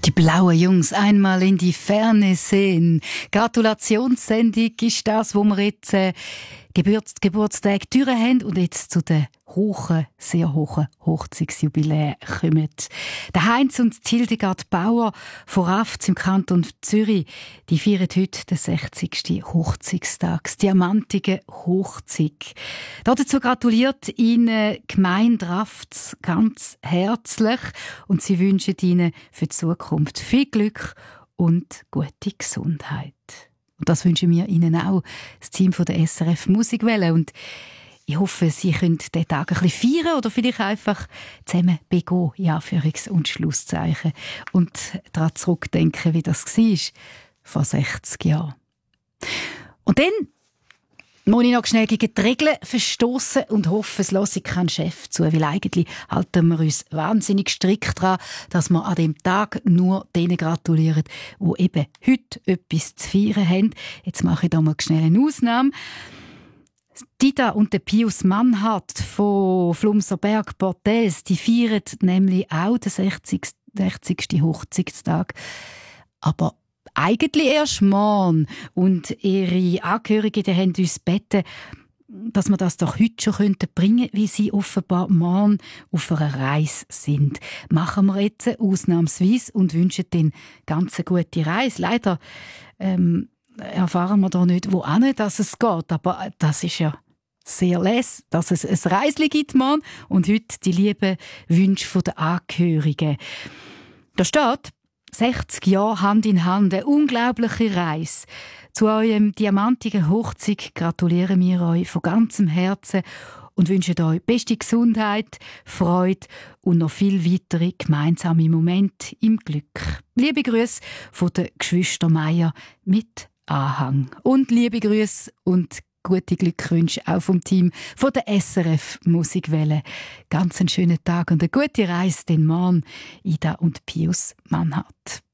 Die blauen Jungs einmal in die Ferne sehen. Gratulationssendung ist das, wo wir jetzt Geburtstage durch haben und jetzt zu den sehr hohen Hochzeitsjubiläen kommen. Der Heinz und die Hildegard Bauer von Rafz im Kanton Zürich, die feiern heute den 60. Hochzeitstag, das diamantige Hochzeit. Dazu gratuliert Ihnen Gemeinde Rafz ganz herzlich und sie wünschen Ihnen für die Zukunft viel Glück und gute Gesundheit. Und das wünschen wir Ihnen auch, das Team von der SRF Musikwelle. Und ich hoffe, Sie können diesen Tag ein bisschen feiern oder vielleicht einfach zusammen begehen, in Anführungs- und Schlusszeichen. Und daran zurückdenken, wie das war vor 60 Jahren. Und dann muss ich noch schnell gegen die Regeln verstoßen und hoffe, es lasse keinen Chef zu, weil eigentlich halten wir uns wahnsinnig strikt daran, dass wir an dem Tag nur denen gratulieren, die eben heute etwas zu feiern haben. Jetzt mache ich da mal schnell eine Ausnahme. Dida und der Pius Mannhardt von Flumserberg Portels, die feiern nämlich auch den 60. Hochzeitstag. Aber eigentlich erst morgen. Und ihre Angehörigen die haben uns gebeten, dass wir das doch heute schon bringen könnten, wie sie offenbar morgen auf einer Reise sind. Machen wir jetzt ausnahmsweise und wünschen den ganz gute Reise. Leider erfahren wir da nicht, wohin das es geht. Aber das ist ja sehr lässig, dass es ein Reisli gibt morgen und heute die lieben Wünsche der Angehörigen. Da steht: 60 Jahre Hand in Hand, eine unglaubliche Reise. Zu eurem diamantigen Hochzeit gratulieren wir euch von ganzem Herzen und wünschen euch beste Gesundheit, Freude und noch viel weitere gemeinsame Momente im Glück. Liebe Grüße von den Geschwister Meier mit Anhang. Und liebe Grüße und gute Glückwünsche auch vom Team von der SRF Musikwelle. Ganz einen schönen Tag und eine gute Reise den Mann, Ida und Pius Mannhardt.